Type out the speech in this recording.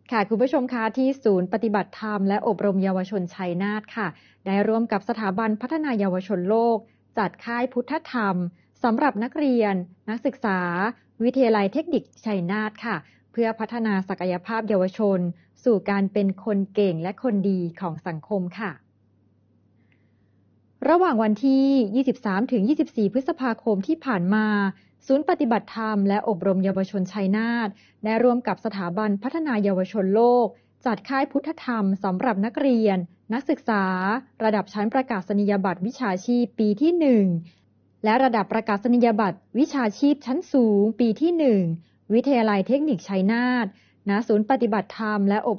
ค่ะคุณผู้ชมคะที่ศูนย์ปฏิบัติธรรมและอบรมเยาวชนชัยนาทค่ะได้ร่วมกับสถาบันพัฒนาเยาวชนโลกจัดค่ายพุทธธรรมสำหรับนักเรียนนักศึกษาวิทยาลัยเทคนิคชัยนาทค่ะเพื่อพัฒนาศักยภาพเยาวชนสู่การเป็นคนเก่งและคนดีของสังคมค่ะระหว่างวันที่ 23-24 พฤษภาคมที่ผ่านมาศูนย์ปฏิบัติธรรมและอบรมเยาวชนชัยนาทได้ร่วมกับสถาบันพัฒนาเยาวชนโลกจัดค่ายพุทธธรรมสำหรับนักเรียนนักศึกษาระดับชั้นประกาศนียบัตรวิชาชีพปีที่ 1 และระดับประกาศนียบัตรวิชาชีพชั้นสูงปีที่ 1 วิทยาลัยเทคนิคชัยนาทณศูนย์ปฏิบัติธรรมและอบ